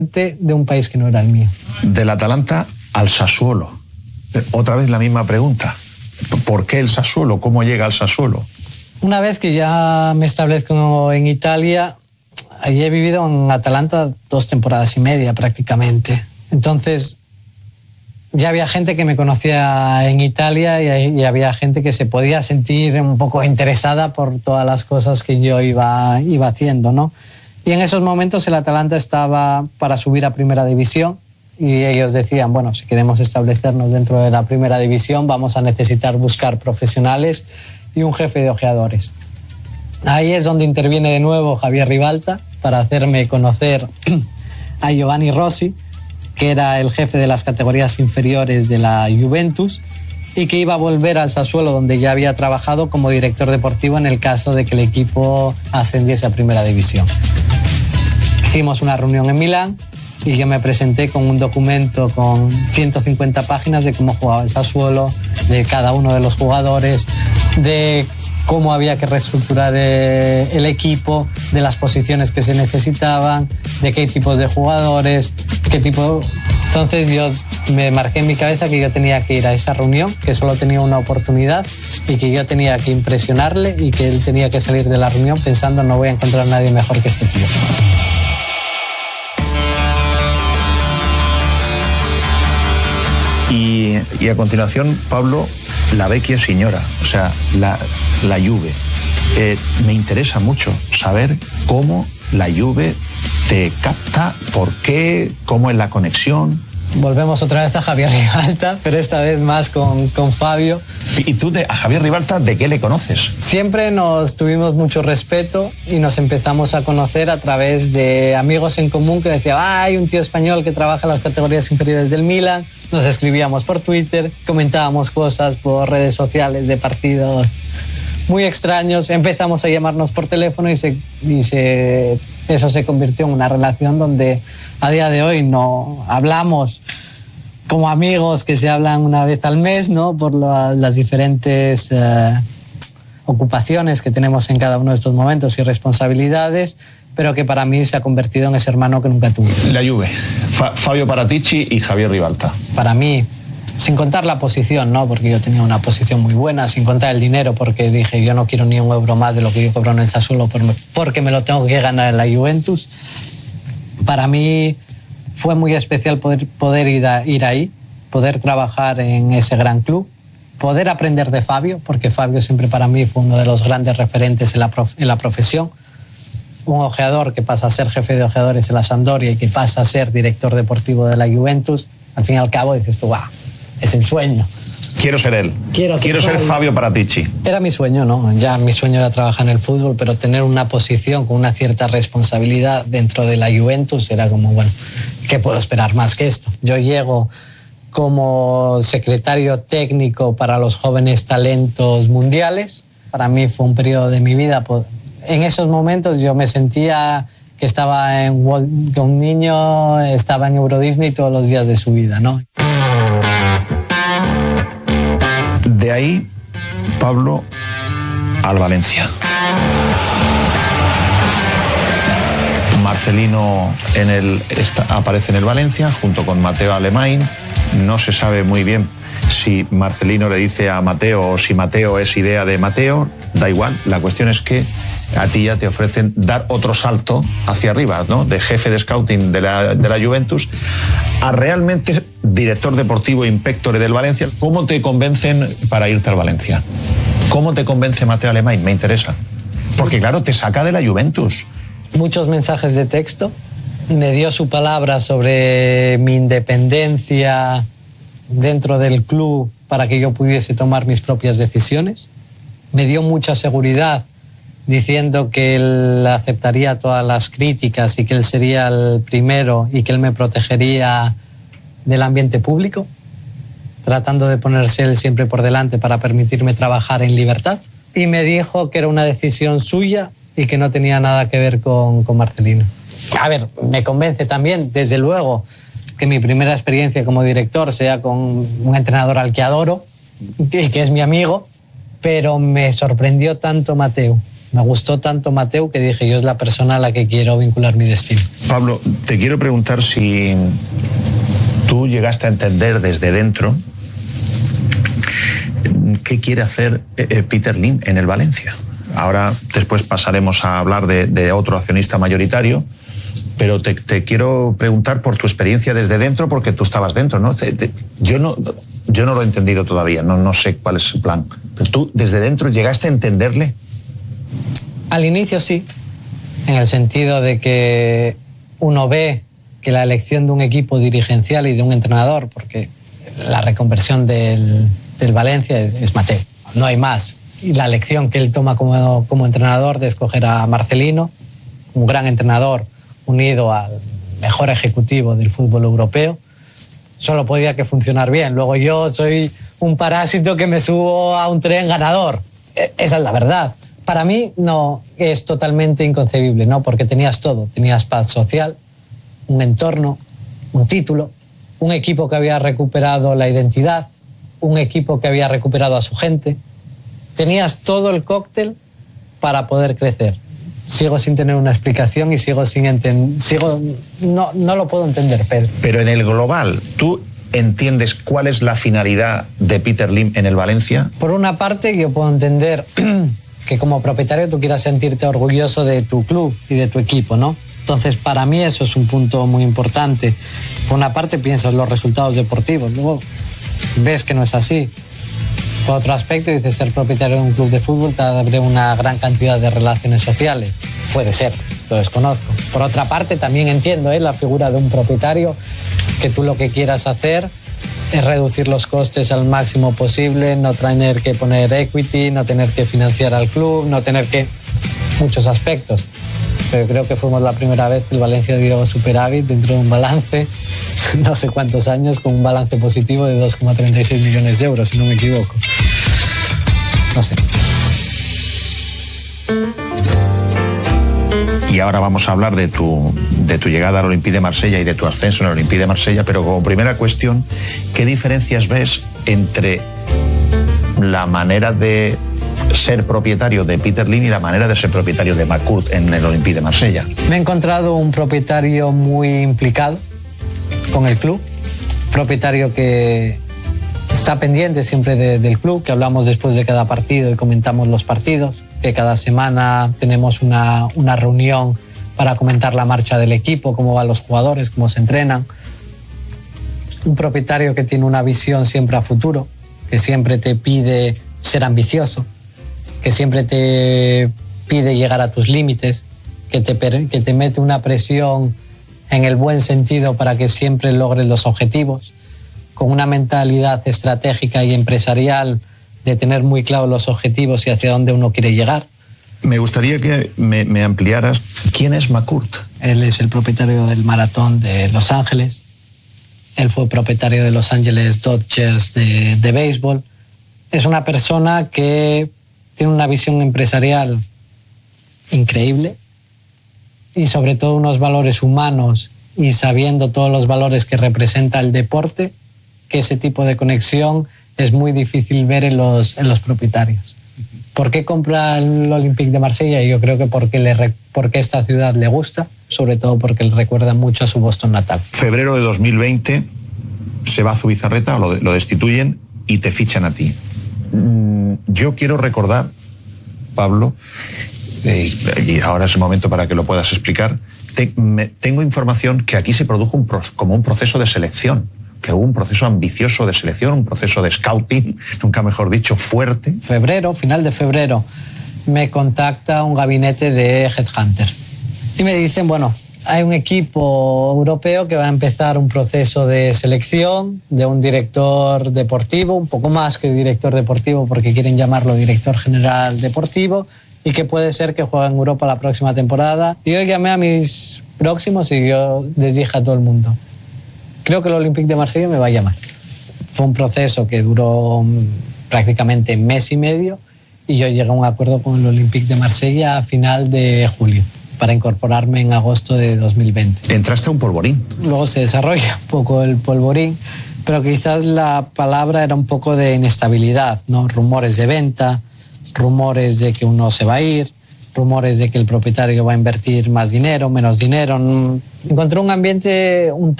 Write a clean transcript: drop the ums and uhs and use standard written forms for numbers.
de un país que no era el mío. Del Atalanta al Sassuolo. Otra vez la misma pregunta. ¿Por qué el Sassuolo? ¿Cómo llega al Sassuolo? Una vez que ya me establezco en Italia, allí he vivido en Atalanta 2 temporadas y media prácticamente. Entonces ya había gente que me conocía en Italia y había gente que se podía sentir un poco interesada por todas las cosas que yo iba haciendo, ¿no? Y en esos momentos el Atalanta estaba para subir a Primera División y ellos decían, bueno, si queremos establecernos dentro de la Primera División vamos a necesitar buscar profesionales y un jefe de ojeadores. Ahí es donde interviene de nuevo Javier Ribalta para hacerme conocer a Giovanni Rossi, que era el jefe de las categorías inferiores de la Juventus y que iba a volver al Sassuolo, donde ya había trabajado como director deportivo en el caso de que el equipo ascendiese a Primera División. Hicimos una reunión en Milán y yo me presenté con un documento con 150 páginas de cómo jugaba el Sassuolo, de cada uno de los jugadores, de cómo había que reestructurar el equipo, de las posiciones que se necesitaban, de qué tipos de jugadores, qué tipo... Entonces yo me marqué en mi cabeza que yo tenía que ir a esa reunión, que solo tenía una oportunidad y que yo tenía que impresionarle y que él tenía que salir de la reunión pensando no voy a encontrar a nadie mejor que este tío. Y a continuación, Pablo, la vecchia signora, o sea, la Juve. Me interesa mucho saber cómo la Juve te capta, por qué, cómo es la conexión. Volvemos otra vez a Javier Ribalta, pero esta vez más con Fabio. ¿Y tú a Javier Ribalta de qué le conoces? Siempre nos tuvimos mucho respeto y nos empezamos a conocer a través de amigos en común que decían, hay un tío español que trabaja en las categorías inferiores del Milan. Nos escribíamos por Twitter, comentábamos cosas por redes sociales de partidos muy extraños. Empezamos a llamarnos por teléfono y eso se convirtió en una relación donde a día de hoy no hablamos como amigos que se hablan una vez al mes, ¿no? Por las diferentes ocupaciones que tenemos en cada uno de estos momentos y responsabilidades, pero que para mí se ha convertido en ese hermano que nunca tuve. La Juve, Fabio Paratici y Javier Ribalta. Para mí, sin contar la posición, ¿no? Porque yo tenía una posición muy buena, sin contar el dinero, porque dije yo no quiero ni un euro más de lo que yo cobro en el Sassuolo porque me lo tengo que ganar en la Juventus. Para mí fue muy especial poder ir ahí, poder trabajar en ese gran club, poder aprender de Fabio, porque Fabio siempre para mí fue uno de los grandes referentes en la profesión. Un ojeador que pasa a ser jefe de ojeadores en la Sampdoria y que pasa a ser director deportivo de la Juventus, al fin y al cabo dices tú, ¡guau! Es el sueño. Quiero ser él. Quiero ser Fabio Paratici. Era mi sueño, ¿no? Ya mi sueño era trabajar en el fútbol, pero tener una posición con una cierta responsabilidad dentro de la Juventus era como, bueno, ¿qué puedo esperar más que esto? Yo llego como secretario técnico para los jóvenes talentos mundiales. Para mí fue un periodo de mi vida. En esos momentos yo me sentía que estaba que un niño estaba en Euro Disney todos los días de su vida, ¿no? De ahí, Pablo, al Valencia. Marcelino aparece en el Valencia junto con Matteo Alemany. No se sabe muy bien si Marcelino le dice a Matteo o si Matteo es idea de Matteo. Da igual, la cuestión es que a ti ya te ofrecen dar otro salto hacia arriba, ¿no? De jefe de scouting de la Juventus a realmente director deportivo inspectore del Valencia. ¿Cómo te convencen para irte al Valencia? ¿Cómo te convence Matteo Alemany? Me interesa. Porque claro, te saca de la Juventus. Muchos mensajes de texto. Me dio su palabra sobre mi independencia dentro del club para que yo pudiese tomar mis propias decisiones. Me dio mucha seguridad diciendo que él aceptaría todas las críticas y que él sería el primero y que él me protegería del ambiente público, tratando de ponerse él siempre por delante para permitirme trabajar en libertad. Y me dijo que era una decisión suya y que no tenía nada que ver con Marcelino. A ver, me convence también, desde luego, que mi primera experiencia como director sea con un entrenador al que adoro, que es mi amigo, pero me sorprendió tanto Matteo. Me gustó tanto Mateu que dije, yo es la persona a la que quiero vincular mi destino. Pablo, te quiero preguntar si tú llegaste a entender desde dentro qué quiere hacer Peter Lim en el Valencia. Ahora, después pasaremos a hablar de otro accionista mayoritario, pero te quiero preguntar por tu experiencia desde dentro, porque tú estabas dentro, ¿no? Yo no lo he entendido todavía, no sé cuál es su plan. Pero tú, desde dentro, ¿llegaste a entenderle? Al inicio sí, en el sentido de que uno ve que la elección de un equipo dirigencial y de un entrenador, porque la reconversión del Valencia es Mateu, no hay más. Y la elección que él toma como entrenador de escoger a Marcelino, un gran entrenador unido al mejor ejecutivo del fútbol europeo, solo podía que funcionar bien. Luego yo soy un parásito que me subo a un tren ganador. Esa es la verdad. Para mí no es totalmente inconcebible, ¿no? Porque tenías todo. Tenías paz social, un entorno, un título, un equipo que había recuperado la identidad, un equipo que había recuperado a su gente. Tenías todo el cóctel para poder crecer. Sigo sin tener una explicación y sigo sin entender. No lo puedo entender, Pedro. Pero en el global, ¿tú entiendes cuál es la finalidad de Peter Lim en el Valencia? Por una parte, yo puedo entender que como propietario tú quieras sentirte orgulloso de tu club y de tu equipo, ¿no? Entonces, para mí eso es un punto muy importante. Por una parte, piensas los resultados deportivos, luego ves que no es así. Por otro aspecto, dices, ser propietario de un club de fútbol te abre una gran cantidad de relaciones sociales. Puede ser, lo desconozco. Por otra parte, también entiendo la figura de un propietario, que tú lo que quieras hacer es reducir los costes al máximo posible, no tener que poner equity, no tener que financiar al club, no tener que... muchos aspectos. Pero creo que fuimos la primera vez que el Valencia dio superávit dentro de un balance, no sé cuántos años, con un balance positivo de 2,36 millones de euros, si no me equivoco. No sé. Y ahora vamos a hablar de tu llegada al Olympique de Marsella y de tu ascenso en el Olympique de Marsella, pero como primera cuestión, ¿qué diferencias ves entre la manera de ser propietario de Peter Lim y la manera de ser propietario de McCourt en el Olympique de Marsella? Me he encontrado un propietario muy implicado con el club, propietario que está pendiente siempre del club, que hablamos después de cada partido y comentamos los partidos, que cada semana tenemos una reunión para comentar la marcha del equipo, cómo van los jugadores, cómo se entrenan. Un propietario que tiene una visión siempre a futuro, que siempre te pide ser ambicioso, que siempre te pide llegar a tus límites, que te mete una presión en el buen sentido para que siempre logres los objetivos, con una mentalidad estratégica y empresarial de tener muy claros los objetivos y hacia dónde uno quiere llegar. Me gustaría que me ampliaras. ¿Quién es McCourt? Él es el propietario del Maratón de Los Ángeles. Él fue propietario de Los Ángeles Dodgers de béisbol. Es una persona que tiene una visión empresarial increíble y sobre todo unos valores humanos, y sabiendo todos los valores que representa el deporte, que ese tipo de conexión es muy difícil ver en los propietarios. ¿Por qué compra el Olympique de Marsella? Yo creo que porque esta ciudad le gusta, sobre todo porque le recuerda mucho a su Boston natal. Febrero de 2020 se va a Zubizarreta, lo destituyen y te fichan a ti. Yo quiero recordar, Pablo, y ahora es el momento para que lo puedas explicar, tengo información que aquí se produjo como un proceso de selección, que hubo un proceso ambicioso de selección, un proceso de scouting, nunca mejor dicho, fuerte. Final de febrero, me contacta un gabinete de Headhunter y me dicen, bueno, hay un equipo europeo que va a empezar un proceso de selección de un director deportivo, un poco más que director deportivo porque quieren llamarlo director general deportivo, y que puede ser que juegue en Europa la próxima temporada. Y yo llamé a mis próximos y yo les dije a todo el mundo, creo que el Olympique de Marsella me va a llamar. Fue un proceso que duró prácticamente mes y medio y yo llegué a un acuerdo con el Olympique de Marsella a final de julio para incorporarme en agosto de 2020. Entraste a un polvorín. Luego se desarrolla un poco el polvorín, pero quizás la palabra era un poco de inestabilidad, ¿no? Rumores de venta, rumores de que uno se va a ir, rumores de que el propietario va a invertir más dinero, menos dinero. Encontré un ambiente un